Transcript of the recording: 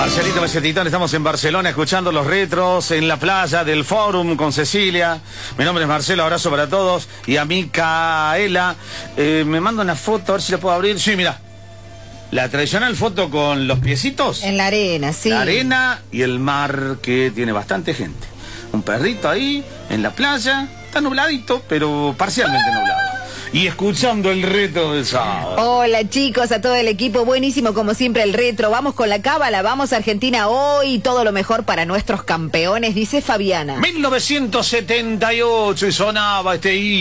Marcelito Mesetitón, estamos en Barcelona escuchando los retros en la playa del Fórum con Cecilia. Mi nombre es Marcelo, abrazo para todos. Y a Micaela, me manda una foto, a ver si la puedo abrir. Sí, mira, la tradicional foto con los piecitos. En la arena, sí. La arena y el mar que tiene bastante gente. Un perrito ahí, en la playa, está nubladito, pero parcialmente nublado. Y escuchando el retro del sábado. Hola chicos, a todo el equipo, buenísimo como siempre el retro. Vamos con la cábala, vamos a Argentina hoy, todo lo mejor para nuestros campeones, dice Fabiana. 1978 y sonaba este